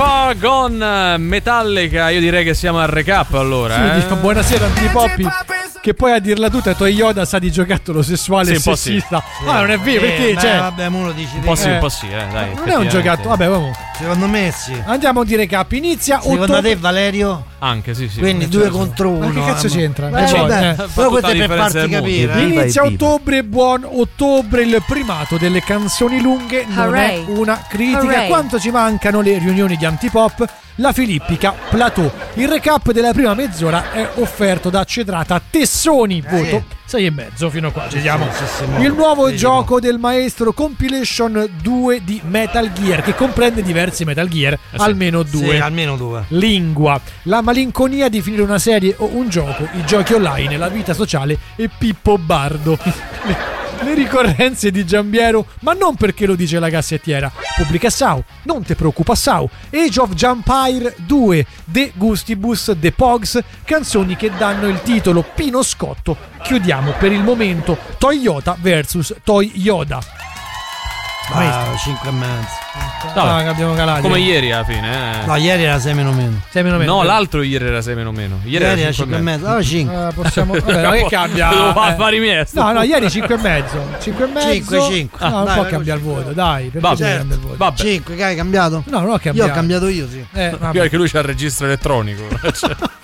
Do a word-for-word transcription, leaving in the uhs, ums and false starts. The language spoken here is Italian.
Far Gone, Metallica. Io direi che siamo al recap allora. Sì, eh? dico buonasera Antipoppi. Che poi a dirla tutta Toy Yoda sa di giocattolo sessuale e Sì, un po' sessista. sì. Ma non è vero, Eh, perché beh, cioè, vabbè, mo lo dici Un po' te. sì, Eh. un po' sì, eh, dai. non è un effettivamente. giocattolo. Vabbè, vabbè. Secondo me sì. Andiamo di recap. Inizia Secondo ottobre. te Valerio? Anche, sì, sì. Quindi Eh, due certo. contro uno. Ma che cazzo eh, c'entra? ma- Eh, Eh, vabbè, vabbè. Fa però tutta questo la è per differenza farti del mondo. capire. eh. Inizia Viva i ottobre, buon ottobre, il primato delle canzoni lunghe non Hooray. è una critica. Hooray. Quanto ci mancano le riunioni di Antipop, la Filippica, Plateau. Il recap della prima mezz'ora è offerto da Cedrata Tessoni, voto sei e mezzo, fino a qua ci siamo. sì, sì, mo. Il nuovo Vedi, gioco del maestro Compilation due di Metal Gear, che comprende diversi Metal Gear, sì. almeno Sì, due. almeno due. Lingua, la malinconia di finire una serie o un gioco, i giochi online, la vita sociale e Pippo Bardo. Le, le ricorrenze di Giambiero, ma non perché lo dice la cassettiera. Pubblica Sau, non te preoccupa Sau. Age of Empire due, De Gustibus, The Pogs, canzoni che danno il titolo Pino Scotto. Chiudiamo per il momento Toyota versus Toy Yoda. Ah, cinque e mezzo. Vabbè, Ah, abbiamo calato. come ieri alla fine, eh. No, ieri era sei meno meno. Sei meno meno. No, l'altro ieri era sei meno meno. Ieri, Ieri era era cinque e mezzo. mezzo. Ah, cinque. Eh, possiamo. Vabbè, ma che cambia? Devo fare Eh. affari miei. sto- No, no, ieri cinque e mezzo. cinque e mezzo. Cinque, cinque. No, non Dai, può vai, cambiare il così. voto, dai. Perché Vabbè, devi certo. cambiare il voto? Vabbè, cinque, che hai cambiato? No, non ho Io cambiato. ho cambiato io, sì. Eh, vabbè. perché lui c'ha il registro elettronico. Cioè.